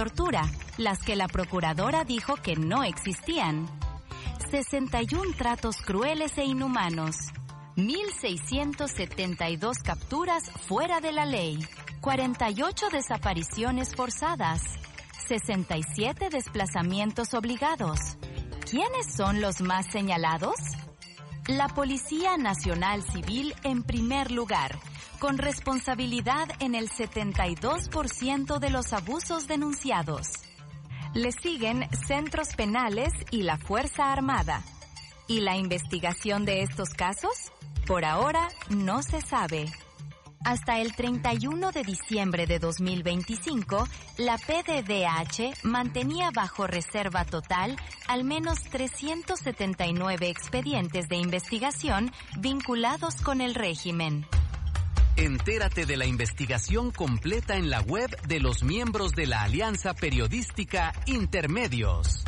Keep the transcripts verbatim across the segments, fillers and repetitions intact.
tortura, las que la procuradora dijo que no existían. sesenta y un tratos crueles e inhumanos. mil seiscientas setenta y dos capturas fuera de la ley. cuarenta y ocho desapariciones forzadas. sesenta y siete desplazamientos obligados. ¿Quiénes son los más señalados? La Policía Nacional Civil en primer lugar, con responsabilidad en el setenta y dos por ciento de los abusos denunciados. Le siguen centros penales y la Fuerza Armada. ¿Y la investigación de estos casos? Por ahora no se sabe. Hasta el treinta y uno de diciembre de dos mil veinticinco, la P D D H mantenía bajo reserva total al menos trescientos setenta y nueve expedientes de investigación vinculados con el régimen. Entérate de la investigación completa en la web de los miembros de la Alianza Periodística Intermedios.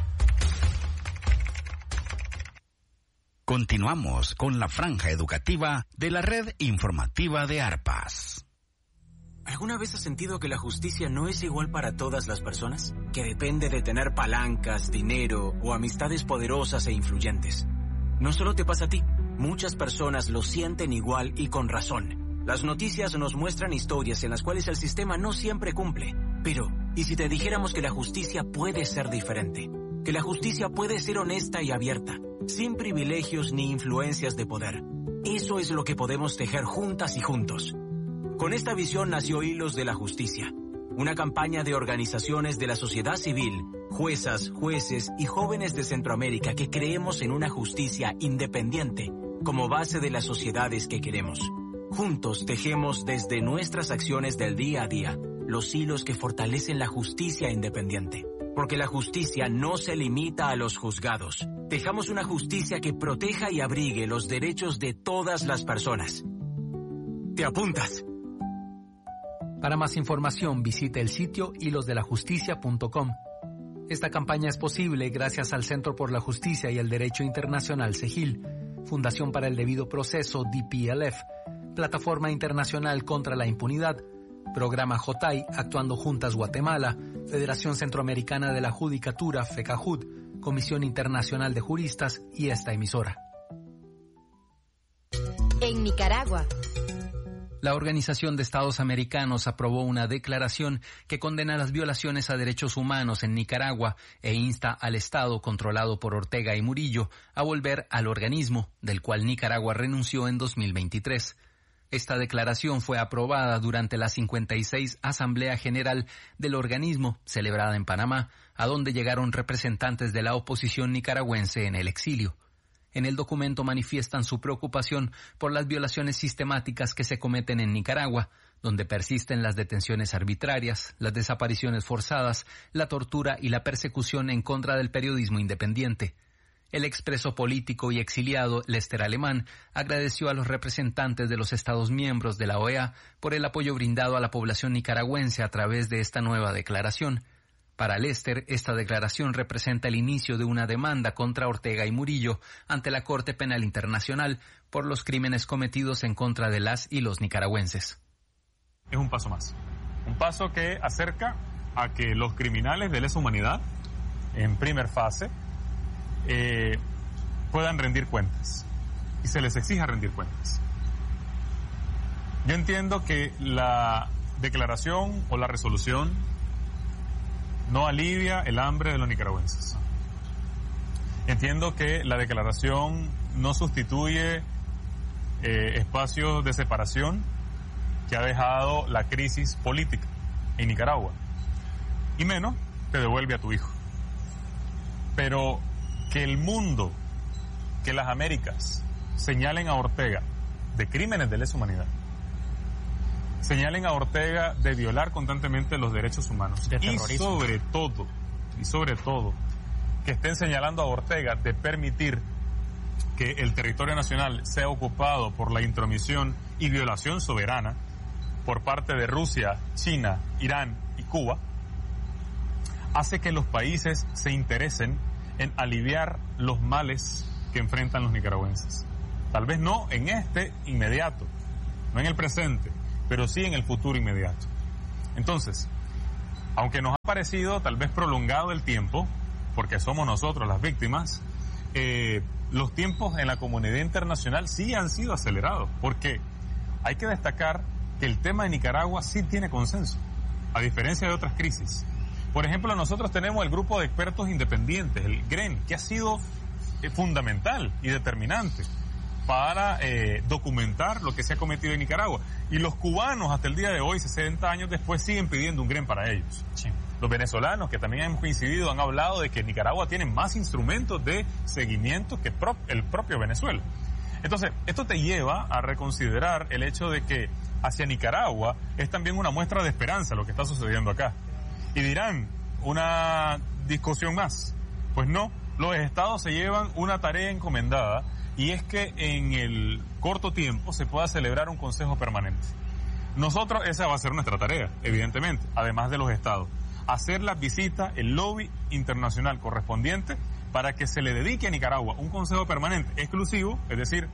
Continuamos con la franja educativa de la red informativa de Arpas. ¿Alguna vez has sentido que la justicia no es igual para todas las personas? Que depende de tener palancas, dinero o amistades poderosas e influyentes. No solo te pasa a ti, muchas personas lo sienten igual y con razón. Las noticias nos muestran historias en las cuales el sistema no siempre cumple. Pero, ¿y si te dijéramos que la justicia puede ser diferente? Que la justicia puede ser honesta y abierta, sin privilegios ni influencias de poder. Eso es lo que podemos tejer juntas y juntos. Con esta visión nació Hilos de la Justicia, una campaña de organizaciones de la sociedad civil, juezas, jueces y jóvenes de Centroamérica que creemos en una justicia independiente como base de las sociedades que queremos. Juntos tejemos desde nuestras acciones del día a día los hilos que fortalecen la justicia independiente. Porque la justicia no se limita a los juzgados. Tejamos una justicia que proteja y abrigue los derechos de todas las personas. ¿Te apuntas? Para más información visite el sitio hilos de la justicia punto com. Esta campaña es posible gracias al Centro por la Justicia y el Derecho Internacional CEGIL, Fundación para el Debido Proceso D P L F, Plataforma Internacional contra la Impunidad, Programa J A I Actuando Juntas Guatemala, Federación Centroamericana de la Judicatura FECAJUD, Comisión Internacional de Juristas y esta emisora. En Nicaragua. La Organización de Estados Americanos aprobó una declaración que condena las violaciones a derechos humanos en Nicaragua e insta al Estado controlado por Ortega y Murillo a volver al organismo, del cual Nicaragua renunció en dos mil veintitrés. Esta declaración fue aprobada durante la cincuenta y seis Asamblea General del organismo, celebrada en Panamá, a donde llegaron representantes de la oposición nicaragüense en el exilio. En el documento manifiestan su preocupación por las violaciones sistemáticas que se cometen en Nicaragua, donde persisten las detenciones arbitrarias, las desapariciones forzadas, la tortura y la persecución en contra del periodismo independiente. El expreso político y exiliado Lester Alemán agradeció a los representantes de los Estados miembros de la O E A por el apoyo brindado a la población nicaragüense a través de esta nueva declaración. Para Lester, esta declaración representa el inicio de una demanda contra Ortega y Murillo ante la Corte Penal Internacional por los crímenes cometidos en contra de las y los nicaragüenses. Es un paso más, un paso que acerca a que los criminales de lesa humanidad, en primer fase, eh, puedan rendir cuentas y se les exija rendir cuentas. Yo entiendo que la declaración o la resolución no alivia el hambre de los nicaragüenses. Entiendo que la declaración no sustituye eh, espacios de separación que ha dejado la crisis política en Nicaragua, y menos te devuelve a tu hijo. Pero que el mundo, que las Américas señalen a Ortega de crímenes de lesa humanidad, señalen a Ortega de violar constantemente los derechos humanos, y sobre todo, y sobre todo, que estén señalando a Ortega de permitir que el territorio nacional sea ocupado por la intromisión y violación soberana por parte de Rusia, China, Irán y Cuba, hace que los países se interesen en aliviar los males que enfrentan los nicaragüenses. Tal vez no en este inmediato, no en el presente, pero sí en el futuro inmediato. Entonces, Aunque nos ha parecido tal vez prolongado el tiempo, porque somos nosotros las víctimas, eh, los tiempos en la comunidad internacional sí han sido acelerados, porque hay que destacar que el tema de Nicaragua sí tiene consenso, a diferencia de otras crisis. Por ejemplo, nosotros tenemos el grupo de expertos independientes, el G R E N, que ha sido eh, fundamental y determinante para eh, documentar lo que se ha cometido en Nicaragua. Y los cubanos hasta el día de hoy, sesenta años después, siguen pidiendo un G R E N para ellos. Sí. Los venezolanos, que también hemos coincidido, han hablado de que Nicaragua tiene más instrumentos de seguimiento que pro- el propio Venezuela. Entonces, esto te lleva a reconsiderar el hecho de que hacia Nicaragua es también una muestra de esperanza lo que está sucediendo acá. Y dirán, una discusión más. Pues no, los estados se llevan una tarea encomendada, y es que en el corto tiempo se pueda celebrar un consejo permanente. Nosotros, esa va a ser nuestra tarea, evidentemente, además de los estados. Hacer las visitas, el lobby internacional correspondiente para que se le dedique a Nicaragua un consejo permanente exclusivo, es decir,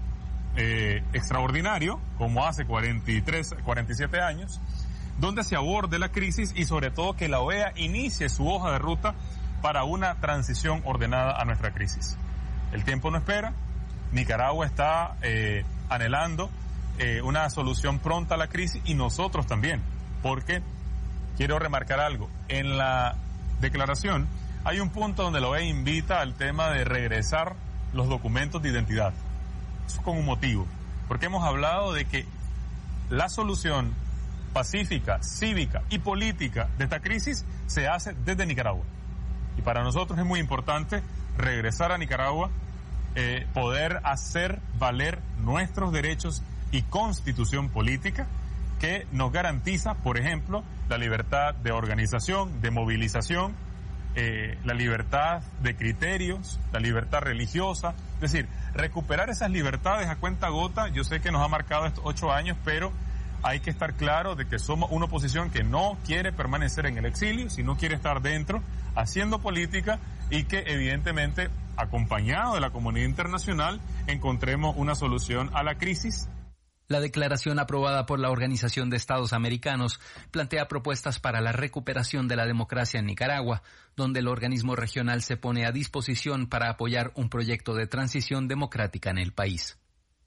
eh, extraordinario, como hace cuarenta y tres, cuarenta y siete años, donde se aborde la crisis y sobre todo que la O E A inicie su hoja de ruta para una transición ordenada a nuestra crisis. El tiempo no espera, Nicaragua está eh, anhelando eh, una solución pronta a la crisis y nosotros también, porque quiero remarcar algo, en la declaración hay un punto donde la O E A invita al tema de regresar los documentos de identidad. Eso es con un motivo, porque hemos hablado de que la solución pacífica, cívica y política de esta crisis se hace desde Nicaragua. Y para nosotros es muy importante regresar a Nicaragua, eh, poder hacer valer nuestros derechos y constitución política que nos garantiza, por ejemplo, la libertad de organización, de movilización, eh, la libertad de criterios, la libertad religiosa. Es decir, recuperar esas libertades a cuenta gota. Yo sé que nos ha marcado estos ocho años, pero hay que estar claro de que somos una oposición que no quiere permanecer en el exilio, sino quiere estar dentro, haciendo política, y que evidentemente, acompañado de la comunidad internacional, encontremos una solución a la crisis. La declaración aprobada por la Organización de Estados Americanos plantea propuestas para la recuperación de la democracia en Nicaragua, donde el organismo regional se pone a disposición para apoyar un proyecto de transición democrática en el país.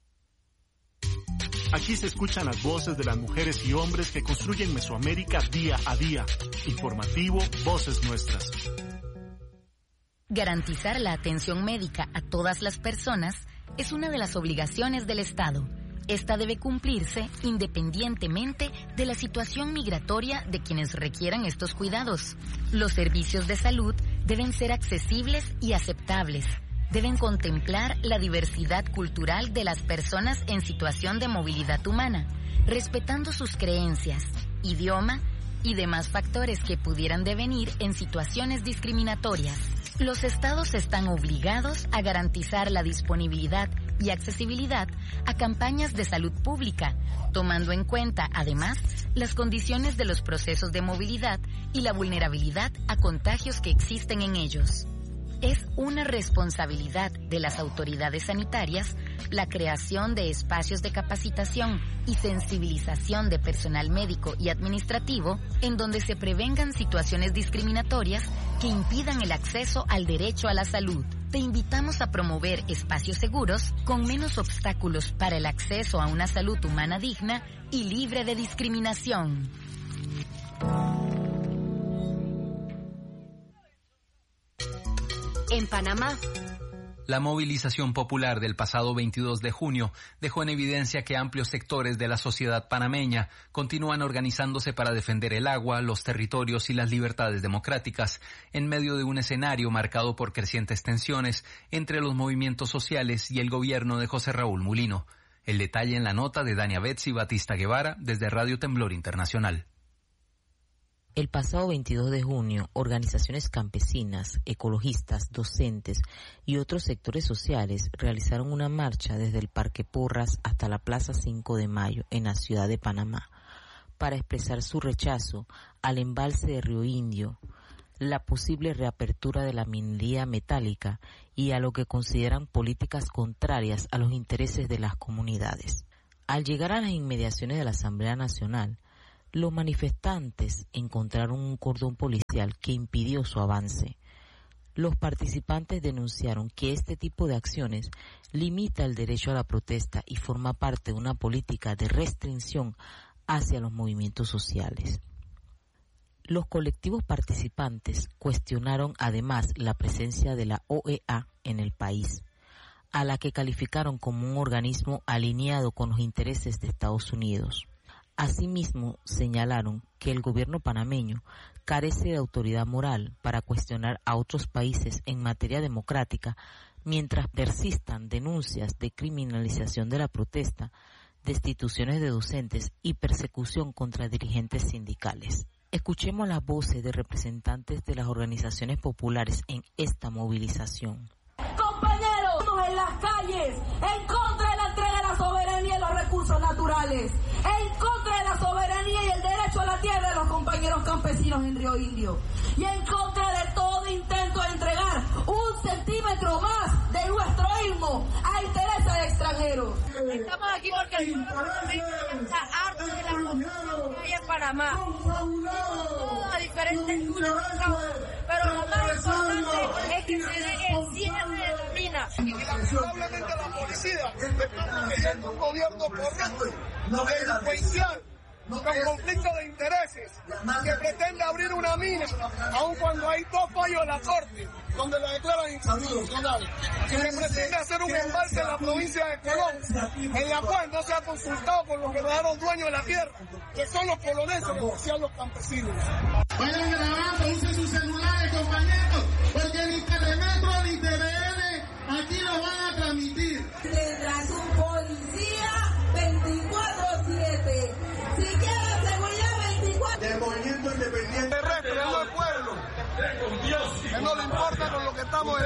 Aquí se escuchan las voces de las mujeres y hombres que construyen Mesoamérica día a día. Informativo Voces Nuestras. Garantizar la atención médica a todas las personas es una de las obligaciones del Estado. Esta debe cumplirse independientemente de la situación migratoria de quienes requieran estos cuidados. Los servicios de salud deben ser accesibles y aceptables. Deben contemplar la diversidad cultural de las personas en situación de movilidad humana, respetando sus creencias, idioma y demás factores que pudieran devenir en situaciones discriminatorias. Los estados están obligados a garantizar la disponibilidad y accesibilidad a campañas de salud pública, tomando en cuenta, además, las condiciones de los procesos de movilidad y la vulnerabilidad a contagios que existen en ellos. Es una responsabilidad de las autoridades sanitarias la creación de espacios de capacitación y sensibilización de personal médico y administrativo en donde se prevengan situaciones discriminatorias que impidan el acceso al derecho a la salud. Te invitamos a promover espacios seguros con menos obstáculos para el acceso a una salud humana digna y libre de discriminación. En Panamá, la movilización popular del pasado veintidós de junio dejó en evidencia que amplios sectores de la sociedad panameña continúan organizándose para defender el agua, los territorios y las libertades democráticas, en medio de un escenario marcado por crecientes tensiones entre los movimientos sociales y el gobierno de José Raúl Mulino. El detalle en la nota de Dania Betsy Batista Guevara desde Radio Temblor Internacional. El pasado veintidós de junio, organizaciones campesinas, ecologistas, docentes y otros sectores sociales realizaron una marcha desde el Parque Porras hasta la Plaza cinco de Mayo en la ciudad de Panamá para expresar su rechazo al embalse de Río Indio, la posible reapertura de la minería metálica y a lo que consideran políticas contrarias a los intereses de las comunidades. Al llegar a las inmediaciones de la Asamblea Nacional, Los manifestantes encontraron un cordón policial que impidió su avance. Los participantes denunciaron que este tipo de acciones limita el derecho a la protesta y forma parte de una política de restricción hacia los movimientos sociales. Los colectivos participantes cuestionaron además la presencia de la O E A en el país, a la que calificaron como un organismo alineado con los intereses de Estados Unidos. Asimismo, señalaron que el gobierno panameño carece de autoridad moral para cuestionar a otros países en materia democrática mientras persistan denuncias de criminalización de la protesta, destituciones de docentes y persecución contra dirigentes sindicales. Escuchemos las voces de representantes de las organizaciones populares en esta movilización. Compañeros, en las calles, en contra de la entrega de la soberanía y los recursos naturales, en contra de la soberanía y el derecho a la tierra de los compañeros campesinos en Río Indio, y en contra de todo intento de entregar un centímetro más de nuestro istmo a intereses de extranjeros. Estamos aquí porque está harto de la corrupción que hay en Panamá. Todas diferentes luchas, pero lo más importante es que se dé el cierre de la mina. Y lamentablemente la policía está pidiendo un gobierno correcto, delincuencial, con conflicto de intereses, que pretende abrir una mina, aun cuando hay dos fallos en la corte, donde la declaran inconstitucional, que pretende hacer un embalse en la provincia de Colón, en la cual no se ha consultado con los verdaderos dueños de la tierra, que son los poloneses, en especial los campesinos. Vayan grabando, usen sus celulares, compañeros, porque ni Telemetro ni T V N aquí lo van a transmitir. Tendrás un policía veinticuatro siete. Si quieres seguridad veinticuatro. Del movimiento independiente. Reprendo al pueblo. Que no le importa con lo que estamos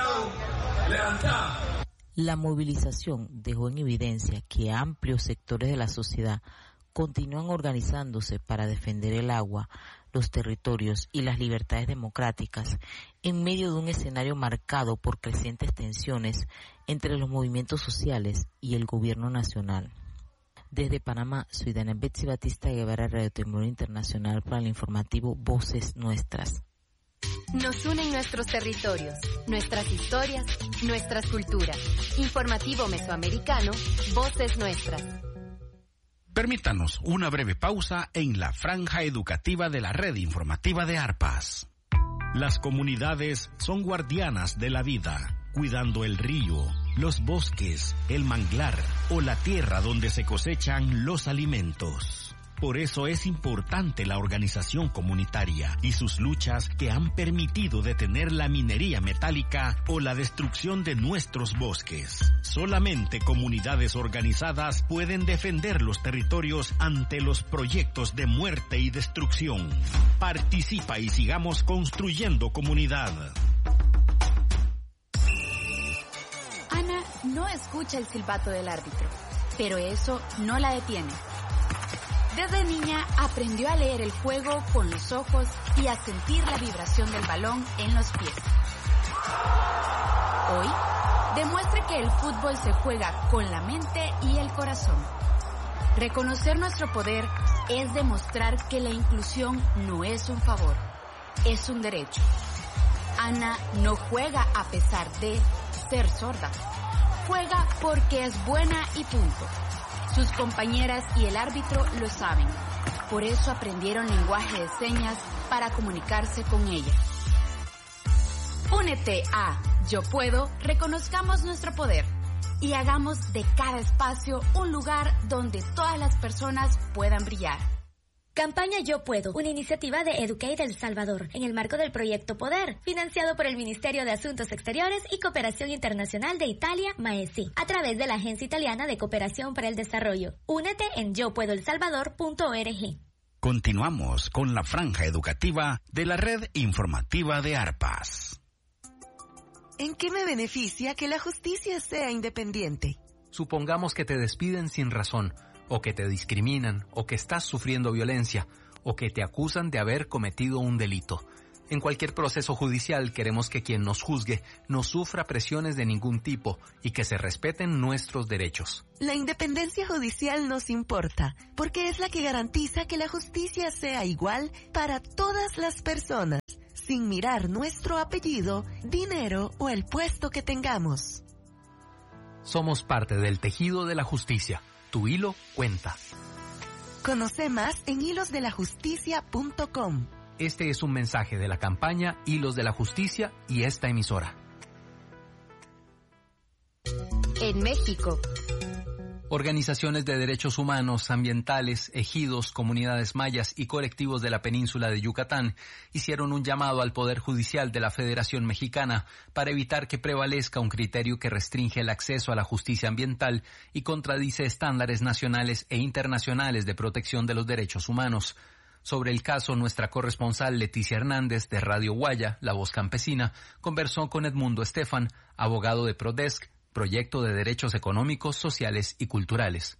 acá. La movilización dejó en evidencia que amplios sectores de la sociedad continúan organizándose para defender el agua, los territorios y las libertades democráticas en medio de un escenario marcado por crecientes tensiones entre los movimientos sociales y el gobierno nacional. Desde Panamá, soy Dana Betsy Batista Guevara, Radio Temblor Internacional, para el informativo Voces Nuestras. Nos unen nuestros territorios, nuestras historias, nuestras culturas. Informativo Mesoamericano, Voces Nuestras. Permítanos una breve pausa en la franja educativa de la red informativa de ARPAS. Las comunidades son guardianas de la vida, cuidando el río, los bosques, el manglar o la tierra donde se cosechan los alimentos. Por eso es importante la organización comunitaria y sus luchas que han permitido detener la minería metálica o la destrucción de nuestros bosques. Solamente comunidades organizadas pueden defender los territorios ante los proyectos de muerte y destrucción. Participa y sigamos construyendo comunidad. Ana no escucha el silbato del árbitro, pero eso no la detiene. Desde niña aprendió a leer el juego con los ojos y a sentir la vibración del balón en los pies. Hoy demuestra que el fútbol se juega con la mente y el corazón. Reconocer nuestro poder es demostrar que la inclusión no es un favor, es un derecho. Ana no juega a pesar de ser sorda. Juega porque es buena y punto. Sus compañeras y el árbitro lo saben. Por eso aprendieron lenguaje de señas para comunicarse con ella. Únete a Yo Puedo, reconozcamos nuestro poder y hagamos de cada espacio un lugar donde todas las personas puedan brillar. Campaña Yo Puedo, una iniciativa de Educate El Salvador, en el marco del proyecto Poder, financiado por el Ministerio de Asuntos Exteriores y Cooperación Internacional de Italia, MAESI, a través de la Agencia Italiana de Cooperación para el Desarrollo. Únete en yo puedo el salvador punto org. Continuamos con la franja educativa de la red informativa de ARPAS. ¿En qué me beneficia que la justicia sea independiente? Supongamos que te despiden sin razón, o que te discriminan, o que estás sufriendo violencia, o que te acusan de haber cometido un delito. En cualquier proceso judicial queremos que quien nos juzgue no sufra presiones de ningún tipo y que se respeten nuestros derechos. La independencia judicial nos importa, porque es la que garantiza que la justicia sea igual para todas las personas, sin mirar nuestro apellido, dinero o el puesto que tengamos. Somos parte del tejido de la justicia. Tu hilo cuenta. Conoce más en hilos de la justicia punto com. Este es un mensaje de la campaña Hilos de la Justicia y esta emisora. En México, organizaciones de derechos humanos, ambientales, ejidos, comunidades mayas y colectivos de la península de Yucatán hicieron un llamado al Poder Judicial de la Federación Mexicana para evitar que prevalezca un criterio que restringe el acceso a la justicia ambiental y contradice estándares nacionales e internacionales de protección de los derechos humanos. Sobre el caso, nuestra corresponsal Leticia Hernández de Radio Guaya, La Voz Campesina, conversó con Edmundo Estefan, abogado de Prodesc, Proyecto de Derechos Económicos, Sociales y Culturales.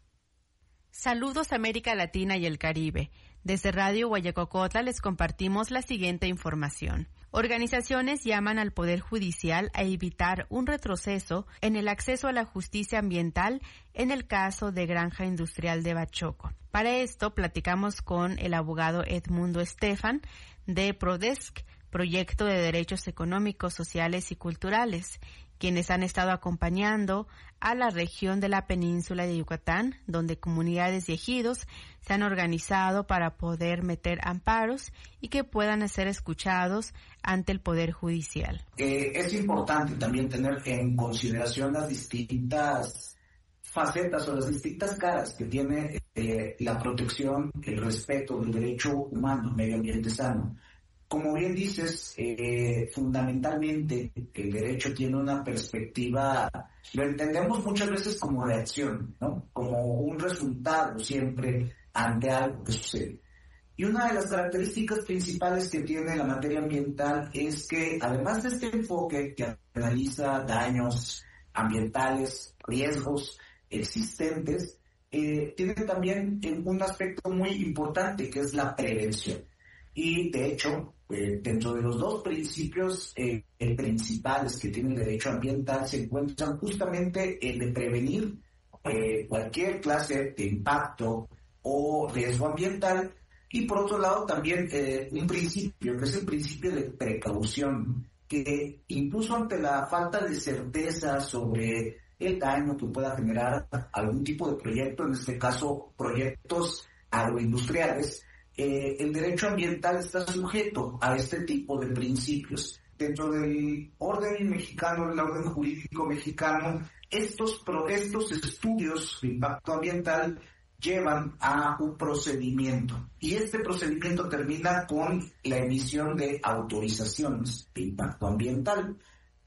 Saludos América Latina y el Caribe. Desde Radio Guayacocotla les compartimos la siguiente información. Organizaciones llaman al Poder Judicial a evitar un retroceso en el acceso a la justicia ambiental en el caso de Granja Industrial de Bachoco. Para esto platicamos con el abogado Edmundo Estefan de Prodesc, Proyecto de Derechos Económicos, Sociales y Culturales, quienes han estado acompañando a la región de la península de Yucatán, donde comunidades y ejidos se han organizado para poder meter amparos y que puedan ser escuchados ante el Poder Judicial. Eh, es importante también tener en consideración las distintas facetas o las distintas caras que tiene eh, la protección, el respeto del derecho humano, medio ambiente sano. Como bien dices, eh, fundamentalmente el derecho tiene una perspectiva, lo entendemos muchas veces como reacción, ¿no? Como un resultado siempre ante algo que sucede. Y una de las características principales que tiene la materia ambiental es que, además de este enfoque que analiza daños ambientales, riesgos existentes, eh, tiene también un aspecto muy importante que es la prevención. Y de hecho, eh, dentro de los dos principios eh, principales que tiene el derecho ambiental se encuentran justamente el de prevenir eh, cualquier clase de impacto o riesgo ambiental, y por otro lado también eh, un principio que es el principio de precaución, que incluso ante la falta de certeza sobre el daño que pueda generar algún tipo de proyecto, en este caso proyectos agroindustriales, Eh, el derecho ambiental está sujeto a este tipo de principios. Dentro del orden mexicano, del orden jurídico mexicano, estos, pro, estos estudios de impacto ambiental llevan a un procedimiento. Y este procedimiento termina con la emisión de autorizaciones de impacto ambiental.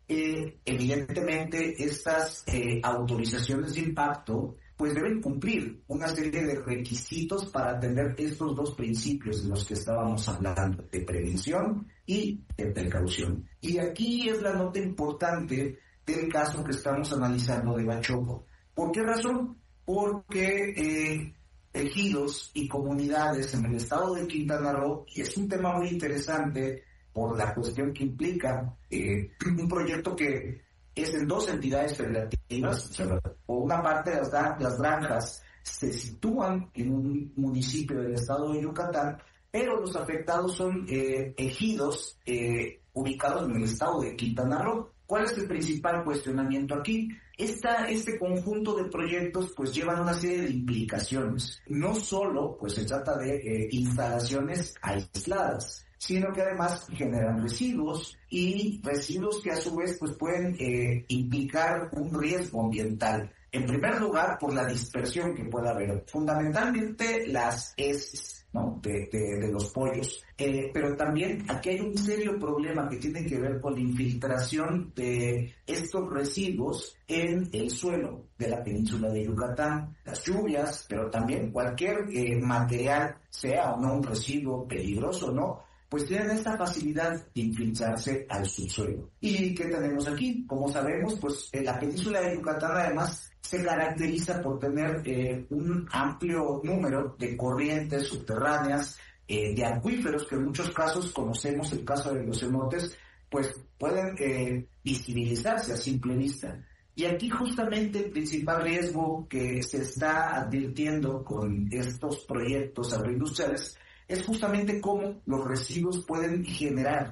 Eh, evidentemente, estas eh, autorizaciones de impacto pues deben cumplir una serie de requisitos para atender estos dos principios de los que estábamos hablando, de prevención y de precaución. Y aquí es la nota importante del caso que estamos analizando de Bachoco. ¿Por qué razón? Porque eh, ejidos y comunidades en el estado de Quintana Roo, y es un tema muy interesante por la cuestión que implica eh, un proyecto que es en dos entidades federativas. Por una parte, las, las granjas se sitúan en un municipio del estado de Yucatán, pero los afectados son eh, ejidos eh, ubicados en el estado de Quintana Roo. ¿Cuál es el principal cuestionamiento aquí? Esta, este conjunto de proyectos pues llevan una serie de implicaciones. No solo pues se trata de eh, instalaciones aisladas, sino que además generan residuos, y residuos que a su vez pues pueden eh, implicar un riesgo ambiental. En primer lugar, por la dispersión que pueda haber, fundamentalmente las heces, ¿no? de, de, de los pollos, eh, pero también aquí hay un serio problema que tiene que ver con la infiltración de estos residuos en el suelo de la península de Yucatán. Las lluvias, pero también cualquier eh, material, sea o no un residuo peligroso o no, pues tienen esta facilidad de infiltrarse al subsuelo. ¿Y qué tenemos aquí? Como sabemos, pues en la península de Yucatán además se caracteriza por tener eh, un amplio número de corrientes subterráneas eh, de acuíferos que en muchos casos, conocemos el caso de los cenotes, pues pueden eh, visibilizarse a simple vista. Y aquí justamente el principal riesgo que se está advirtiendo con estos proyectos agroindustriales es justamente cómo los residuos pueden generar